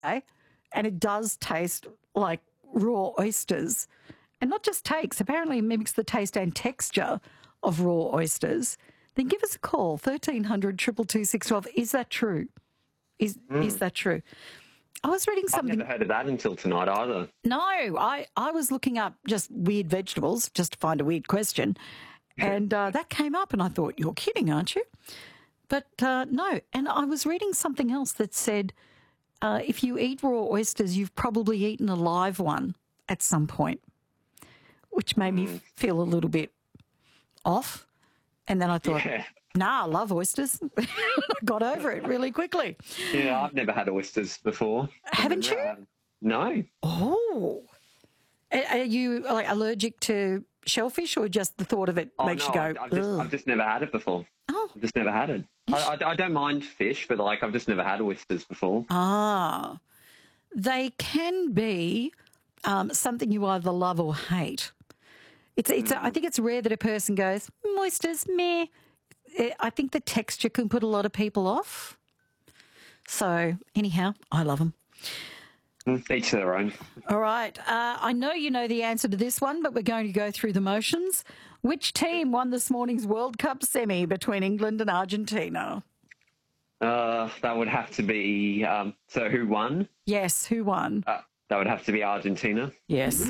Okay? And it does taste like raw oysters. And not just takes, apparently it mimics the taste and texture of raw oysters. Then give us a call, 1300 222 612. Is that true? Is that true? I was reading I've something. never heard of that until tonight either. No, I was looking up just weird vegetables just to find a weird question. And that came up and I thought, you're kidding, aren't you? But no. And I was reading something else that said if you eat raw oysters, you've probably eaten a live one at some point, which made me feel a little bit off. And then I thought, nah, I love oysters. I got over it really quickly. Yeah, I've never had oysters before. Haven't you? No. Oh. Are you like allergic to shellfish or just the thought of it makes you go, I've just never had it before. Oh. I've just never had it. I don't mind fish, but like I've just never had oysters before. Ah. They can be something you either love or hate. I think it's rare that a person goes, oysters, meh. I think the texture can put a lot of people off. So anyhow, I love them. Each to their own. All right. I know you know the answer to this one, but we're going to go through the motions. Which team won this morning's World Cup semi between England and Argentina? That would have to be... so who won? Yes, who won? That would have to be Argentina. Yes.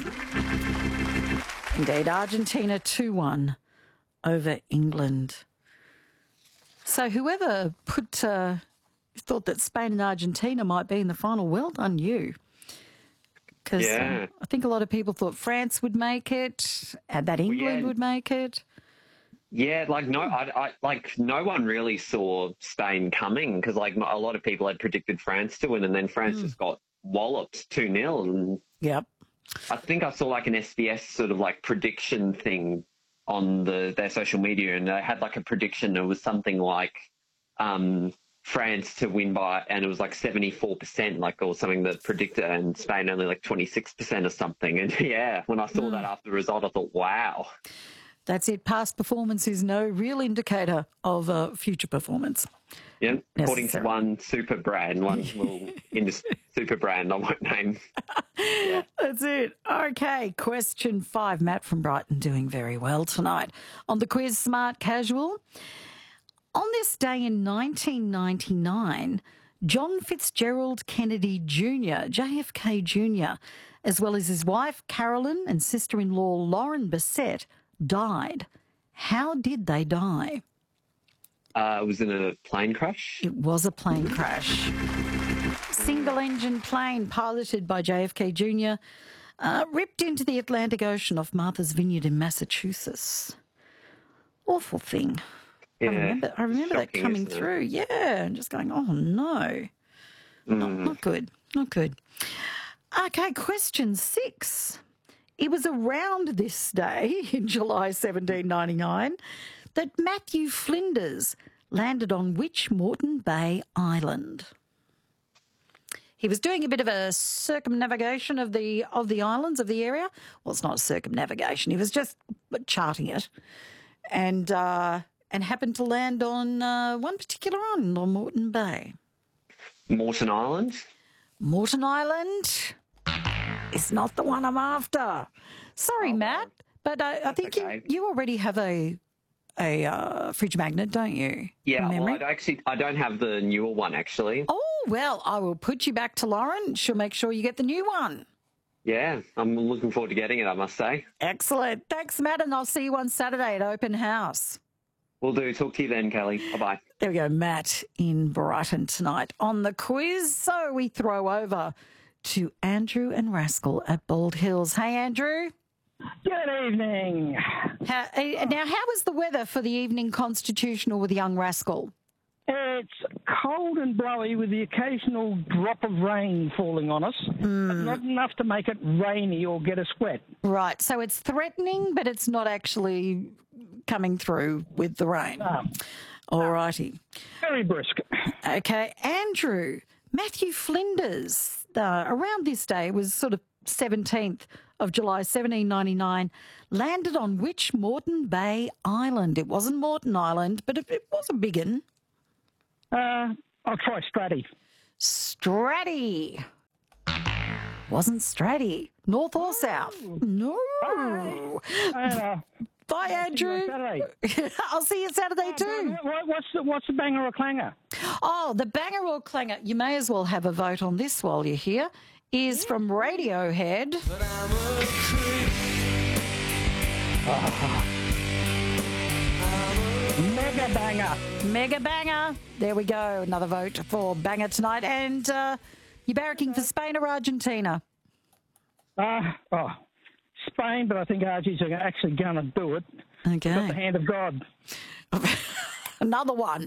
Indeed, Argentina 2-1 over England. So whoever thought that Spain and Argentina might be in the final, well done you. Because I think a lot of people thought France would make it, and that England would make it. Yeah, like no one really saw Spain coming because like a lot of people had predicted France to win, and then France just got walloped 2-0. And yep. I think I saw like an SBS sort of like prediction thing on their social media, and they had like a prediction. It was something like France to win by, and it was like 74%, like or something that predicted, and Spain only like 26% or something. And yeah, when I saw that after the result, I thought, wow. That's it. Past performance is no real indicator of future performance. Yeah, according to one super brand, one little super brand I won't name. Yeah. That's it. Okay, question 5. Matt from Brighton doing very well tonight. On the quiz, Smart Casual. On this day in 1999, John Fitzgerald Kennedy Jr., JFK Jr., as well as his wife Carolyn and sister-in-law Lauren Bassett, died. How did they die? It was in a plane crash. It was a plane crash. Single-engine plane piloted by JFK Jr. Ripped into the Atlantic Ocean off Martha's Vineyard in Massachusetts. Awful thing. Yeah, I remember that shocking, coming isn't it? through. Yeah, and just going, oh no. Not good. Not good. Okay, question 6. It was around this day in July 1799 that Matthew Flinders landed on which Moreton Bay island? He was doing a bit of a circumnavigation of the islands of the area. Well, it's not circumnavigation. He was just charting it, and happened to land on one particular island on Moreton Bay. Morton Island. Morton Island is not the one I'm after. Sorry, Matt, but I think okay. you already have a fridge magnet, don't you? Yeah, From well, memory? I don't have the newer one actually. Oh, well, I will put you back to Lauren. She'll make sure you get the new one. Yeah, I'm looking forward to getting it, I must say. Excellent. Thanks, Matt, and I'll see you on Saturday at Open House. Will do. Talk to you then, Kelly. Bye-bye. There we go, Matt in Brighton tonight on the quiz. So we throw over to Andrew and Rascal at Bald Hills. Hey, Andrew. Good evening. Now, how was the weather for the evening constitutional with young Rascal? It's cold and blowy with the occasional drop of rain falling on us, but not enough to make it rainy or get us wet. Right, so it's threatening, but it's not actually coming through with the rain. All righty. Very brisk. Okay, Andrew, Matthew Flinders, around this day, was sort of 17th of July 1799, landed on which Moreton Bay island? It wasn't Moreton Island, but it was a big one. I'll try Stratty. Stratty. Wasn't Stratty. North or south? No. Bye, Andrew. I'll see you Saturday too. What's the banger or clanger? Oh, the banger or clanger, you may as well have a vote on this while you're here, is from Radiohead. Mega banger. Mega banger. There we go. Another vote for banger tonight. And you barracking for Spain or Argentina? Spain, but I think Argies are actually going to do it. Okay. Got the hand of God. Another one.